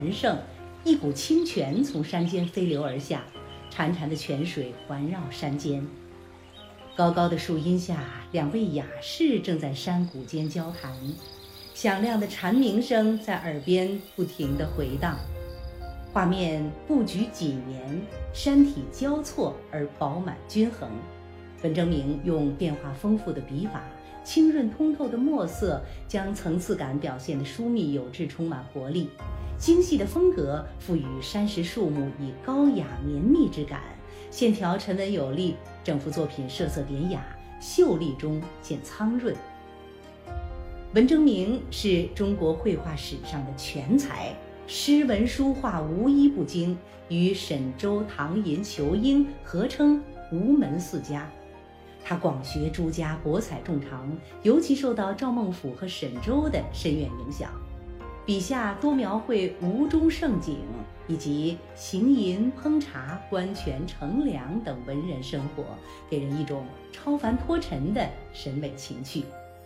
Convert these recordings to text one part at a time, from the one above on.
盛，一股清泉从山间飞流而下，潺潺的泉水环绕山间。高高的树荫下，两位雅士正在山谷间交谈，响亮的蝉鸣声在耳边不停地回荡。画面布局紧严，山体交错而饱满均衡。文征明用变化丰富的笔法，清润通透的墨色，将层次感表现得疏密有致，充满活力。精细的风格赋予山石树木以高雅绵密之感，线条沉稳有力，整幅作品色色典雅，秀丽中见苍润。文征明是中国绘画史上的全才，诗文书画无一不精，与沈周、唐寅、仇英合称吴门四家。他广学诸家，博采众长，尤其受到赵孟頫和沈周的深远影响。笔下多描绘吴中盛景，以及行吟、烹茶、观泉、乘凉等文人生活，给人一种超凡脱尘的审美情趣。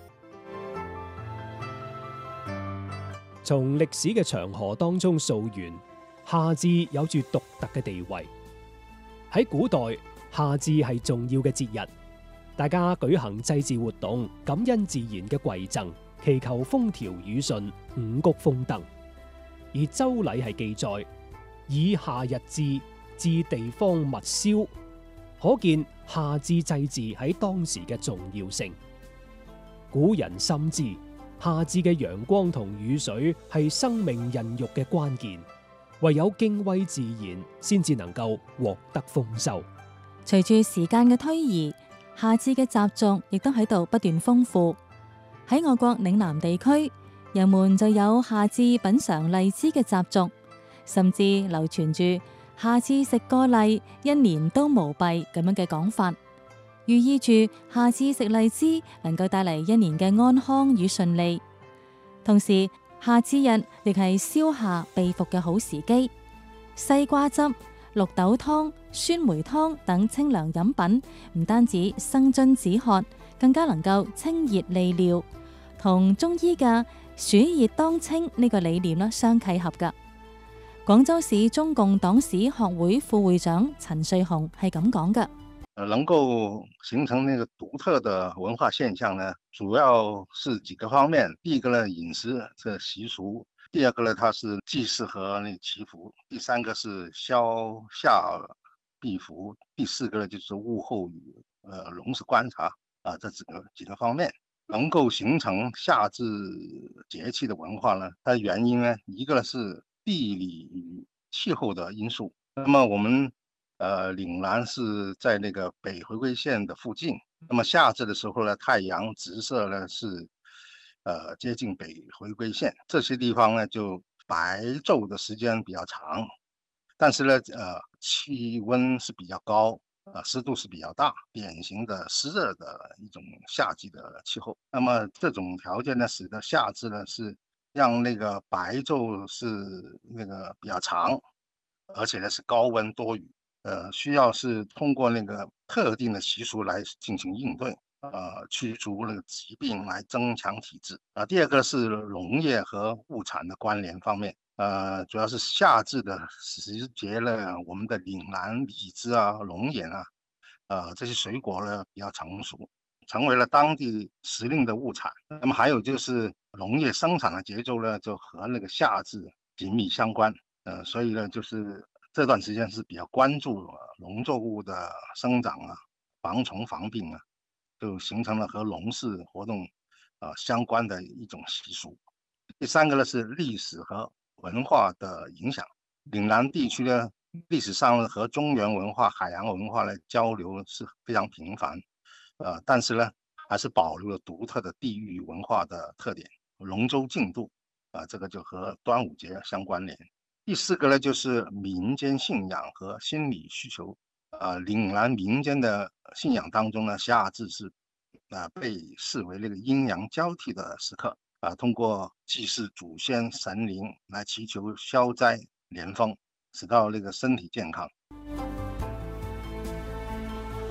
從歷史嘅長河當中溯源，夏至有住獨特嘅地位。喺古代，夏至係重要嘅節日，大家舉行祭祀活動，感恩自然嘅饋贈，祈求風調雨順、五穀豐登。而周禮係記載以夏日至，至地方勿燒，可見夏至祭祀喺當時嘅重要性。古人深知夏至嘅陽光同雨水係生命孕育嘅關鍵，唯有敬畏自然，先至能夠獲得豐收。 隨住時間嘅推移，夏至嘅習俗亦都喺度不斷豐富。喺我國嶺南地區，人們就有夏至品嘗荔枝嘅習俗，甚至流傳住夏至食個荔，一年都無弊咁樣嘅講法，寓意住夏至食荔枝能夠帶嚟一年嘅安康與順利。同時，夏至日亦係消夏避伏嘅好時機。西瓜汁、綠豆湯、酸梅湯等清涼飲品，唔單止生津止渴，更加能夠清熱利尿，同中醫嘅暑熱當清呢個理念相契合㗎。廣州市中共黨史學會副會長陳瑞紅係咁講嘅： 能夠形成那個獨特的文化現象呢，主要是幾個方面。第一個呢，飲食這習俗；第二個呢，它是祭祀和那祈福；第三個是消夏避伏；第四個呢，就是物候與農事觀察這幾個方面。能夠形成夏至節氣的文化呢，它的原因呢，一個呢是地理與氣候的因素。那麼我們嶺南是在那個北回歸線的附近，那麼夏至的時候呢，太陽直射呢是接近北回歸線，這些地方呢就白晝的時間比較長，但是呢氣溫是比較高，濕度是比較大，典型的濕熱的一種夏季的氣候。那麼這種條件呢，使得夏至呢是讓那個白晝是那個比較長，而且呢是高溫多雨。需要是通過那個特定的習俗來進行應對，驅逐那個疾病，來增強體質。第二個是農業和物產的關聯方面，主要是夏至的時節呢，我們的嶺南荔枝啊、龍眼啊，這些水果呢比較成熟，成為了當地時令的物產。那麼還有就是農業生產的節奏呢，就和那個夏至緊密相關。所以呢，就是這段時間是比較關注農作物的生長啊、防蟲防病啊，就形成了和農事活動相關的一種習俗。第三個呢是歷史和文化的影響。嶺南地區呢，歷史上和中原文化、海洋文化呢交流是非常頻繁，但是呢還是保留了獨特的地域文化的特點。龍舟競渡這個就和端午節相關聯。第四個呢，就是民間信仰和心理需求。嶺南民間的信仰當中呢，夏至是被視為那個陰陽交替的時刻。通過祭祀祖先神靈來祈求消災連豐，使到那個身體健康。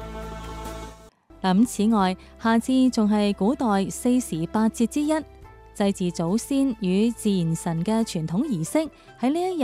此外，夏至仲係古代4時8節之一。 祭祀祖先與自然神嘅傳統儀式喺呢一日